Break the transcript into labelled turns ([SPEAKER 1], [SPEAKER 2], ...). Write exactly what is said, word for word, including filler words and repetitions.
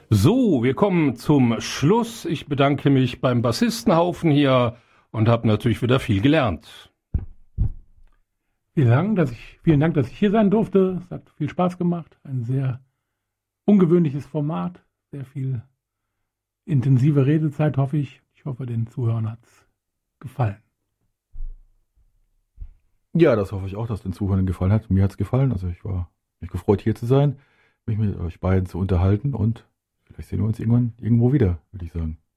[SPEAKER 1] So, wir kommen zum Schluss. Ich bedanke mich beim Bassistenhaufen hier und habe natürlich wieder viel gelernt.
[SPEAKER 2] Vielen Dank, dass ich, vielen Dank, dass ich hier sein durfte. Es hat viel Spaß gemacht. Ein sehr ungewöhnliches Format. Sehr viel intensive Redezeit, hoffe ich. Ich hoffe, den Zuhörern hat es gefallen.
[SPEAKER 3] Ja, das hoffe ich auch, dass den Zuhörern gefallen hat. Mir hat es gefallen. Also ich war mich gefreut, hier zu sein, mich mit euch beiden zu unterhalten und vielleicht sehen wir uns irgendwann irgendwo wieder, würde ich sagen.